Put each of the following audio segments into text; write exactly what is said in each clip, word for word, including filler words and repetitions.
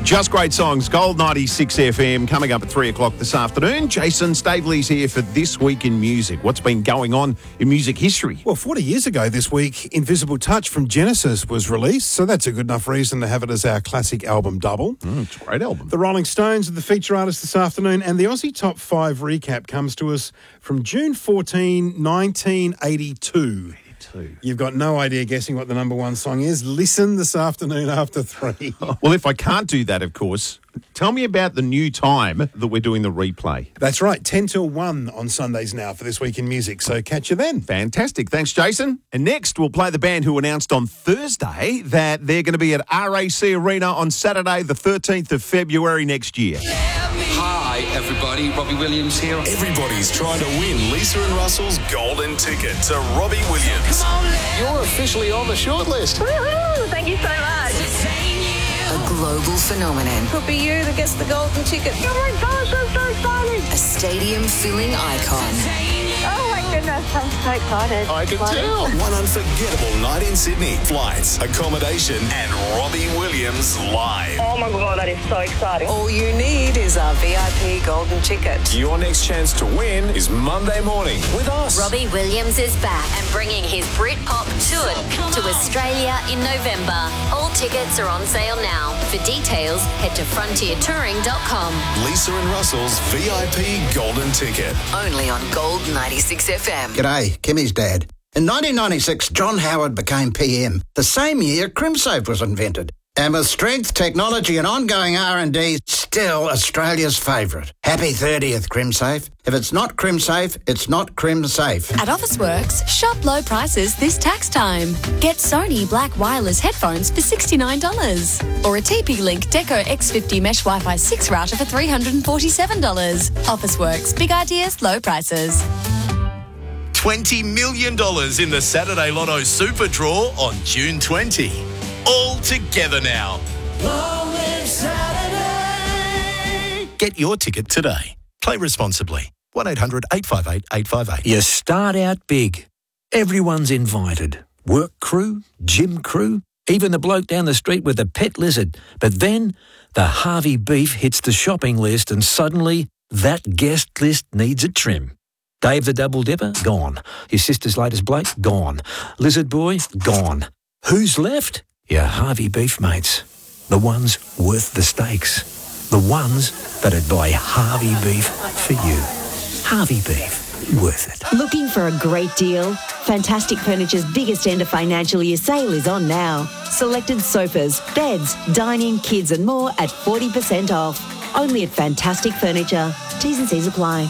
Just great songs. Gold ninety-six F M coming up at three o'clock this afternoon. Jason Staveley's here for This Week in Music. What's been going on in music history? Well, forty years ago this week, Invisible Touch from Genesis was released, so that's a good enough reason to have it as our classic album double. Mm, it's a great album. The Rolling Stones are the feature artist this afternoon, and the Aussie Top five recap comes to us from June fourteenth, nineteen eighty-two. You've got no idea guessing what the number one song is. Listen this afternoon after three. Well, if I can't do that, of course, tell me about the new time that we're doing the replay. That's right, ten till one on Sundays now for This Week in Music, so catch you then. Fantastic. Thanks, Jason. And next, we'll play the band who announced on Thursday that they're going to be at R A C Arena on Saturday, the thirteenth of February next year. Hi, everybody. Robbie Williams here. Everybody's trying to win Lisa and Russell's golden ticket to Robbie Williams. You're officially on the shortlist. Woohoo! Thank you so much. A global phenomenon. Could be you that gets the golden ticket. Oh my gosh, I'm so excited. A stadium-filling icon. Oh my goodness, I'm so excited. I can tell. One unforgettable night in Sydney. Flights, accommodation, and Robbie Williams live. Oh my God, that is so exciting. All you need is a V I P golden ticket. Your next chance to win is Monday morning with us. Robbie Williams is back and bringing his Britpop tour to Australia in November. All tickets are on sale now. For details, head to frontier touring dot com. Lisa and Russell's V I P golden ticket. Only on Gold ninety-six F M. G'day, Kimmy's dad. In nineteen ninety-six, John Howard became P M. The same year, CrimSafe was invented. And with strength, technology and ongoing R and D, still Australia's favourite. Happy thirtieth, CrimSafe. If it's not CrimSafe, it's not CrimSafe. At Officeworks, shop low prices this tax time. Get Sony Black Wireless headphones for sixty-nine dollars. Or a T P-Link Deco X fifty Mesh Wi-Fi six router for three hundred forty-seven dollars. Officeworks, big ideas, low prices. twenty million dollars in the Saturday Lotto Super Draw on June twentieth. All together now. Get your ticket today. Play responsibly. one eight hundred eight five eight eight five eight. You start out big. Everyone's invited. Work crew, gym crew, even the bloke down the street with the pet lizard. But then the Harvey beef hits the shopping list and suddenly that guest list needs a trim. Dave the Double Dipper? Gone. Your sister's latest bloke? Gone. Lizard Boy? Gone. Who's left? Your Harvey beef mates. The ones worth the stakes. The ones that'd buy Harvey beef for you. Harvey beef. Worth it. Looking for a great deal? Fantastic Furniture's biggest end of financial year sale is on now. Selected sofas, beds, dining, kids and more at forty percent off. Only at Fantastic Furniture. T's and C's apply.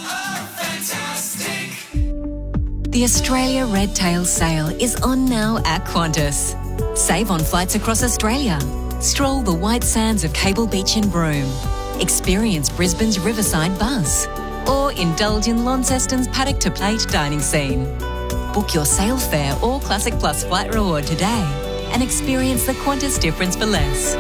The Australia Red Tail Sale is on now at Qantas. Save on flights across Australia. Stroll the white sands of Cable Beach in Broome. Experience Brisbane's Riverside Buzz. Or indulge in Launceston's paddock to plate dining scene. Book your sale fare or Classic Plus flight reward today and experience the Qantas difference for less.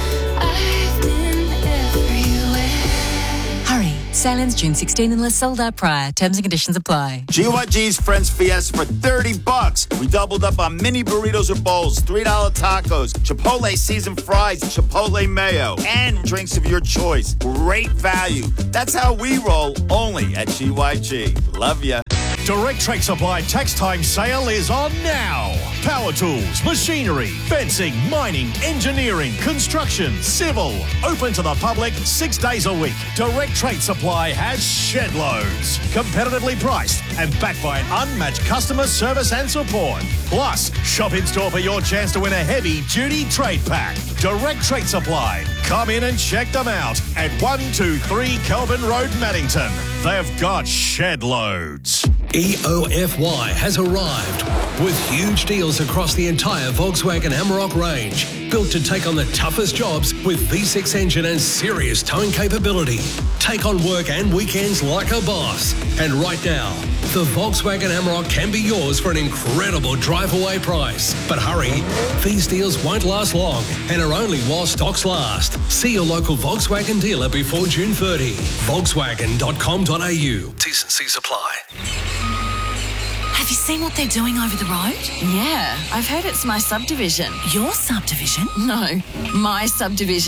Hurry, sale ends June sixteenth unless sold out prior. Terms and conditions apply. G Y G's Friends Fiesta for thirty bucks. We doubled up on mini burritos or bowls, three dollar tacos, Chipotle seasoned fries, Chipotle mayo, and drinks of your choice. Great value. That's how we roll, only at G Y G. Love ya. Direct Trade Supply Tax Time Sale is on now. Power tools, machinery, fencing, mining, engineering, construction, civil. Open to the public six days a week. Direct Trade Supply has shed loads. Competitively priced and backed by an unmatched customer service and support. Plus, shop in store for your chance to win a heavy duty trade pack. Direct Trade Supply. Come in and check them out at one two three Kelvin Road, Maddington. They've got shed loads. E O F Y has arrived with huge deals across the entire Volkswagen Amarok range. Built to take on the toughest jobs with V six engine and serious towing capability. Take on work and weekends like a boss. And right now, the Volkswagen Amarok can be yours for an incredible drive-away price. But hurry, these deals won't last long and are only while stocks last. See your local Volkswagen dealer before June thirtieth. Volkswagen dot com dot a u. T's and C's apply. Have you seen what they're doing over the road? Yeah, I've heard it's my subdivision. Your subdivision? No, my subdivision.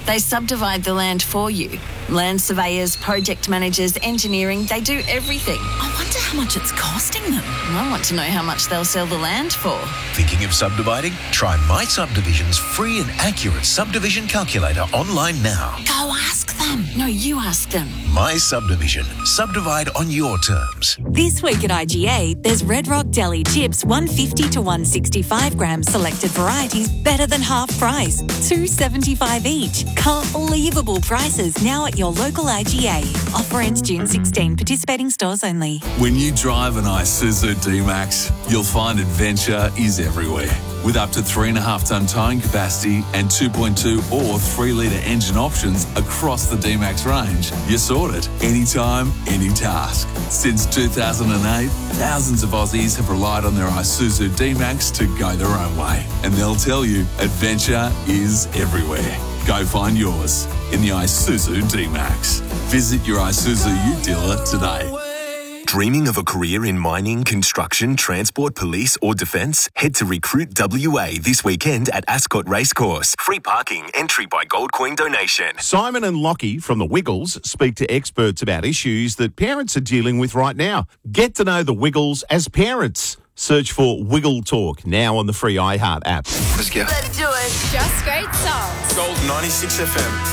They subdivide the land for you. Land surveyors, project managers, engineering, they do everything. I wonder how much it's costing them. I want to know how much they'll sell the land for. Thinking of subdividing? Try My Subdivision's free and accurate subdivision calculator online now. Go ask them. No, you ask them. My Subdivision. Subdivide on your terms. This week at I G A, there's Red Rock Deli chips one fifty to one sixty-five grams selected varieties better than half price. two seventy-five each. Can't believable prices now at your local I G A. Offer ends June sixteenth. Participating stores only. When you drive an Isuzu D-Max, you'll find adventure is everywhere. With up to three and a half tonne towing capacity and two point two or three litre engine options across the D-Max range, you're sorted. Anytime, any task. Since two thousand eight, thousands of Aussies have relied on their Isuzu D-Max to go their own way. And they'll tell you, adventure is everywhere. Go find yours in the Isuzu D-Max. Visit your Isuzu U dealer today. Dreaming of a career in mining, construction, transport, police or defence? Head to Recruit W A this weekend at Ascot Racecourse. Free parking, entry by gold coin donation. Simon and Lockie from the Wiggles speak to experts about issues that parents are dealing with right now. Get to know the Wiggles as parents. Search for Wiggle Talk now on the free iHeart app. Let's go. Let's do it. Just great songs. Gold ninety-six F M.